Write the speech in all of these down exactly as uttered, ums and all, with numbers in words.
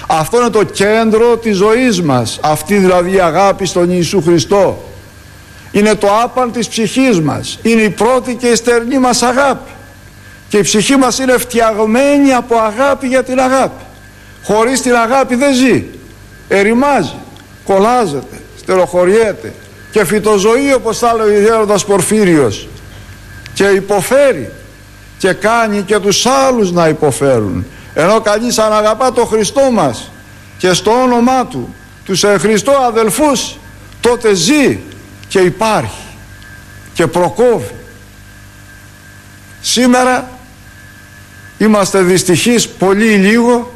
Αυτό είναι το κέντρο της ζωής μας, αυτή δηλαδή η αγάπη στον Ιησού Χριστό. Είναι το άπαν της ψυχής μας, είναι η πρώτη και η στερνή μας αγάπη. Και η ψυχή μας είναι φτιαγμένη από αγάπη για την αγάπη. Χωρίς την αγάπη δεν ζει, ερημάζει, κολλάζεται, στεροχωριέται και φυτοζωεί, όπως θα λέει ο ιδιαίτερος Πορφύριος, και υποφέρει και κάνει και τους άλλους να υποφέρουν. Ενώ κανείς αν αγαπά το Χριστό μας και στο όνομά Του τους εν Χριστώ αδελφούς, τότε ζει και υπάρχει και προκόβει. Σήμερα είμαστε δυστυχείς πολύ λίγο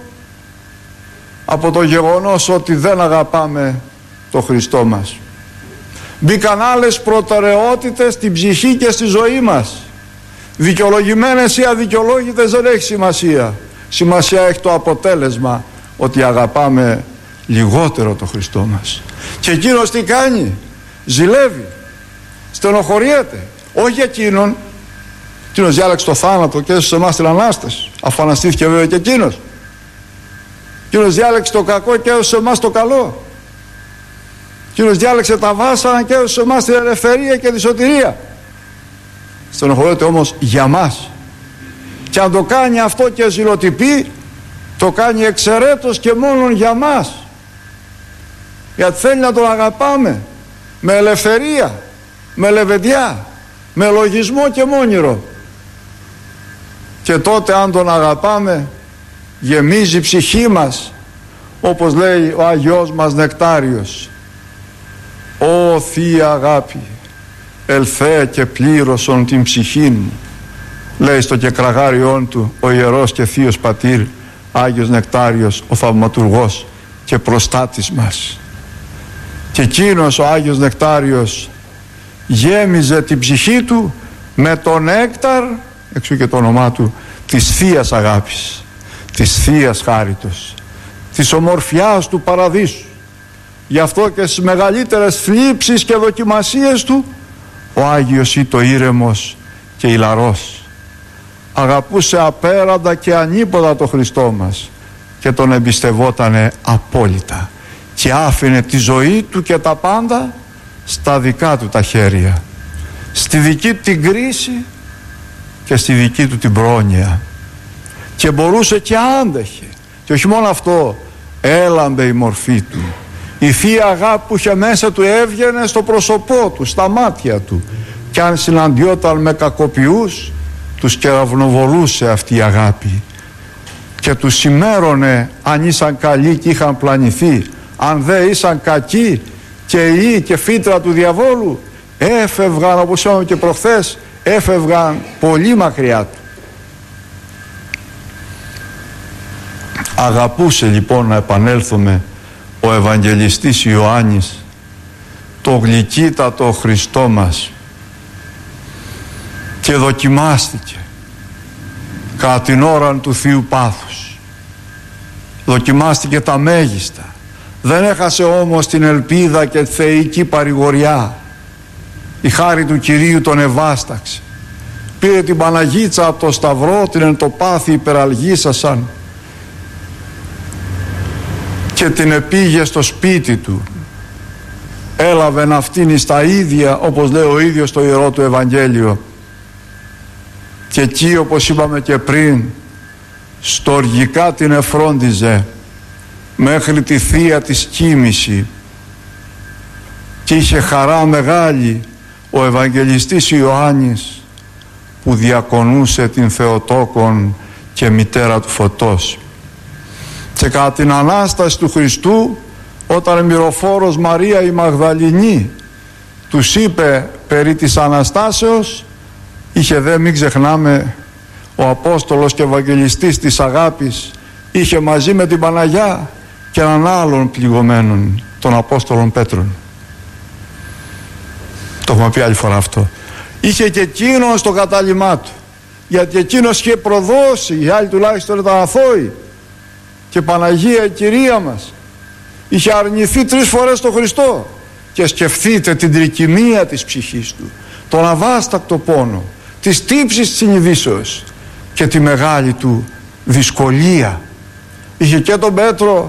από το γεγονός ότι δεν αγαπάμε το Χριστό μας. Μπήκαν άλλες προτεραιότητες στην ψυχή και στη ζωή μας. Δικαιολογημένες ή αδικαιολόγητες δεν έχει σημασία. Σημασία έχει το αποτέλεσμα, ότι αγαπάμε λιγότερο το Χριστό μας. Και εκείνος τι κάνει? Ζηλεύει, στενοχωριέται. Όχι εκείνον. Εκείνος διάλεξε το θάνατο και έσωσε εμάς την Ανάσταση, αφού αναστήθηκε βέβαια και εκείνος. Εκείνος διάλεξε το κακό και έδωσε εμάς το καλό. Εκείνος διάλεξε τα βάσανα και έδωσε εμάς την ελευθερία και τη σωτηρία. Στενοχωρείται όμως για μας. Και αν το κάνει αυτό και ζηλοτυπεί, το κάνει εξαιρέτως και μόνον για μας. Γιατί θέλει να τον αγαπάμε με ελευθερία, με λεβεντιά, με λογισμό και μόνιρο. Και τότε αν τον αγαπάμε, γεμίζει η ψυχή μας, όπως λέει ο Άγιος μας Νεκτάριος. Ω Θεία αγάπη, ελθέ και πλήρωσον την ψυχή μου, λέει στο κεκραγάριόν του ο Ιερός και Θείος Πατήρ Άγιος Νεκτάριος, ο θαυματουργός και προστάτης μας. Και εκείνος ο Άγιος Νεκτάριος γέμιζε την ψυχή του με τον νέκταρ, εξού και το όνομά του, της Θείας αγάπης, της Θείας χάριτος, της ομορφιάς του παραδείσου. Γι' αυτό και στις μεγαλύτερες θλίψεις και δοκιμασίες του ο Άγιος ήτο ήρεμος και ηλαρός. Αγαπούσε απέραντα και ανίποτα το Χριστό μας και τον εμπιστευότανε απόλυτα και άφηνε τη ζωή του και τα πάντα στα δικά του τα χέρια, στη δική του την κρίση και στη δική του την πρόνοια, και μπορούσε και άντεχε. Και όχι μόνο αυτό, έλαμπε η μορφή του. Η Θεία αγάπη που είχε μέσα του έβγαινε στο πρόσωπό του, στα μάτια του, και αν συναντιόταν με κακοποιούς, τους κεραυνοβολούσε αυτή η αγάπη και τους σημέρωνε αν ήσαν καλοί και είχαν πλανηθεί. Αν δε ήσαν κακοί και ιοί και φύτρα του διαβόλου, έφευγαν, όπως είπαμε και προχθές, έφευγαν πολύ μακριά του. Αγαπούσε λοιπόν, να επανέλθουμε, ο Ευαγγελιστής Ιωάννης το γλυκύτατο Χριστό μας, και δοκιμάστηκε κατά την ώρα του Θείου Πάθους. Δοκιμάστηκε τα μέγιστα. Δεν έχασε όμως την ελπίδα και τη θεϊκή παρηγοριά. Η χάρη του Κυρίου τον ευάσταξε. Πήρε την Παναγίτσα από το σταυρό, την εν το πάθη υπεραλγήσασαν, και την επήγε στο σπίτι του. Έλαβε να φτύνει στα ίδια, όπως λέει ο ίδιος στο Ιερό του Ευαγγέλιο, και εκεί, όπως είπαμε και πριν, στοργικά την εφρόντιζε μέχρι τη θεία της κοίμηση, και είχε χαρά μεγάλη ο Ευαγγελιστής Ιωάννης που διακονούσε την Θεοτόκον και μητέρα του φωτός. Και κατά την Ανάσταση του Χριστού, όταν η μυροφόρος Μαρία η Μαγδαληνή τους είπε περί της Αναστάσεως, είχε δε, μην ξεχνάμε, ο Απόστολος και Ευαγγελιστής της αγάπης είχε μαζί με την Παναγιά και έναν άλλον πληγωμένον, τον Απόστολον Πέτρον. Το έχουμε πει άλλη φορά αυτό. Είχε και εκείνον στο κατάλημά του, γιατί εκείνος είχε προδώσει, οι άλλοι τουλάχιστον ήταν αθώοι, και Παναγία η Κυρία μας είχε αρνηθεί τρεις φορές τον Χριστό. Και σκεφτείτε την τρικυμία της ψυχής του, τον αβάστακτο πόνο, τις τύψεις της συνειδήσεως και τη μεγάλη του δυσκολία. Είχε και τον Πέτρο